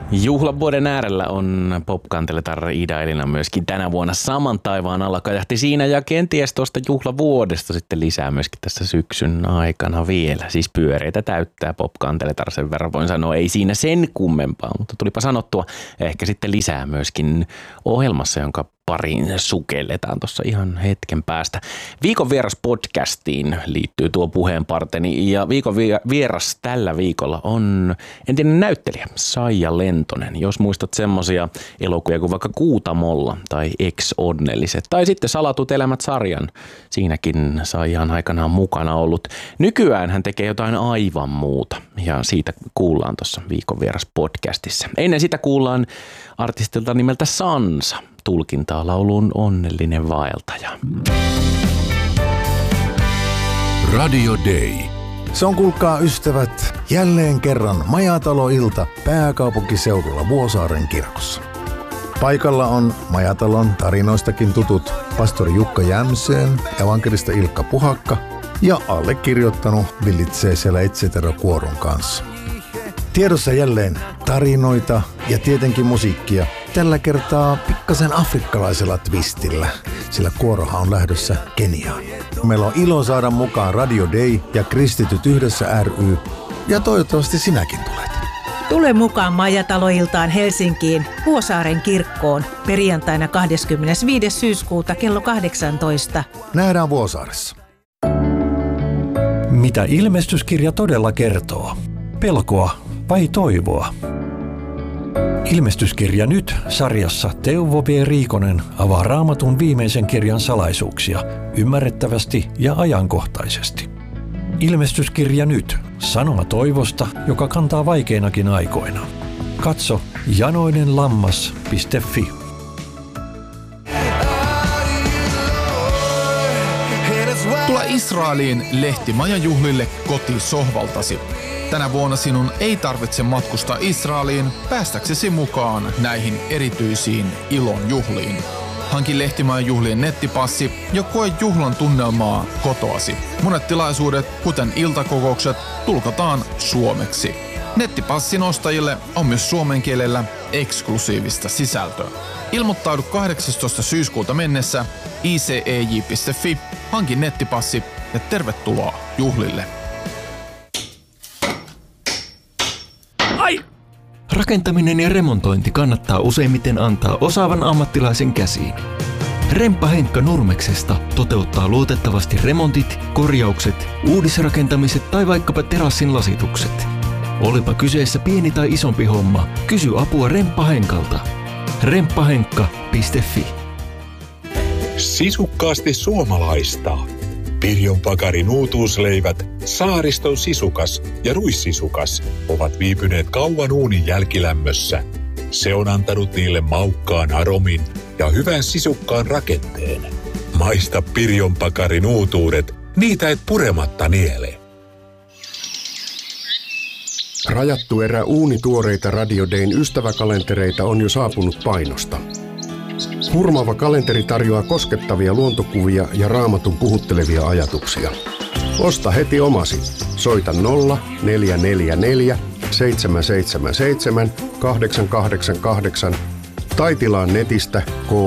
Juhlavuoden äärellä on popkanteletar Ida Elina myöskin tänä vuonna saman taivaan alla kajahti siinä ja kenties tuosta juhlavuodesta sitten lisää myöskin tässä syksyn aikana vielä. Siis pyöreitä täyttää popkanteletar, sen verran voin sanoa, ei siinä sen kummempaa, mutta tulipa sanottua ehkä sitten lisää myöskin ohjelmassa, jonka pariin sukelletaan tuossa ihan hetken päästä. Viikon vieras podcastiin liittyy tuo puheenparteni ja viikon vieras tällä viikolla on entinen näyttelijä Saija Lentonen. Jos muistat semmosia elokuvia kuin vaikka Kuutamolla tai Ex-onnelliset tai sitten Salatut elämät-sarjan. Siinäkin Saija on aikanaan mukana ollut. Nykyään hän tekee jotain aivan muuta ja siitä kuullaan tuossa viikon vieras podcastissa. Ennen sitä kuullaan artistilta nimeltä Sansa. Tulkintaa lauluun Onnellinen vaeltaja. Radio Day. Se on, kuulkaa ystävät, jälleen kerran Majatalo-ilta pääkaupunkiseudulla Vuosaaren kirkossa. Paikalla on Majatalon tarinoistakin tutut pastori Jukka Jämseen, evankelista Ilkka Puhakka ja allekirjoittanut villitsee siellä Etsetero-kuoron kanssa. Tiedossa jälleen tarinoita ja tietenkin musiikkia. Tällä kertaa pikkasen afrikkalaisella twistillä, sillä kuorohan on lähdössä Keniaan. Meillä on ilo saada mukaan Radio Day ja Kristityt yhdessä ry. Ja toivottavasti sinäkin tulet. Tule mukaan Majatalo-iltaan Helsinkiin Vuosaaren kirkkoon perjantaina 25. syyskuuta kello 18. Nähdään Vuosaaressa. Mitä ilmestyskirja todella kertoo? Pelkoa vai toivoa? Ilmestyskirja nyt -sarjassa Teuvo V. Riikonen avaa Raamatun viimeisen kirjan salaisuuksia ymmärrettävästi ja ajankohtaisesti. Ilmestyskirja nyt -sanoma toivosta, joka kantaa vaikeinakin aikoina. Katso janoinenlammas.fi. Tule Israeliin lehtimajajuhlille kotisohvaltasi. Tänä vuonna sinun ei tarvitse matkustaa Israeliin päästäksesi mukaan näihin erityisiin ilon juhliin. Hanki Lehtimajan juhlien nettipassi ja koe juhlan tunnelmaa kotoasi. Monet tilaisuudet, kuten iltakokoukset, tulkataan suomeksi. Nettipassin ostajille on myös suomen kielellä eksklusiivista sisältöä. Ilmoittaudu 18. syyskuuta mennessä icej.fi, hanki nettipassi ja tervetuloa juhlille. Rakentaminen ja remontointi kannattaa useimmiten antaa osaavan ammattilaisen käsiin. Remppa Henkka Nurmeksesta toteuttaa luotettavasti remontit, korjaukset, uudisrakentamiset tai vaikkapa terassin lasitukset. Olipa kyseessä pieni tai isompi homma, kysy apua Remppa Henkalta. remppahenkka.fi. Sisukkaasti suomalaista. Pirjon Pakarin uutuusleivät, Saariston sisukas ja ruissisukas ovat viipyneet kauan uunin jälkilämmössä. Se on antanut niille maukkaan aromin ja hyvän sisukkaan rakenteen. Maista Pirjon Pakarin uutuudet, niitä et purematta niele. Rajattu erä uunituoreita Radio Dayn ystäväkalentereita on jo saapunut painosta. Hurmaava kalenteri tarjoaa koskettavia luontokuvia ja Raamatun puhuttelevia ajatuksia. Osta heti omasi. Soita 0444 777 888 tai tilaa netistä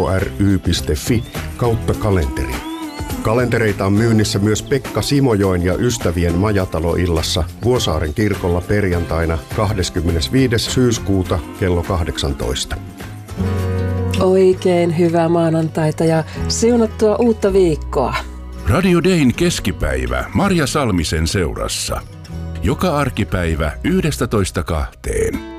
kry.fi/kalenteri. Kalentereita on myynnissä myös Pekka Simojoen ja ystävien Majatalo-illassa Vuosaaren kirkolla perjantaina 25. syyskuuta kello 18. Oikein hyvää maanantaita ja siunattua uutta viikkoa. Radio Dayn keskipäivä Marja Salmisen seurassa. Joka arkipäivä 11:00–2:00.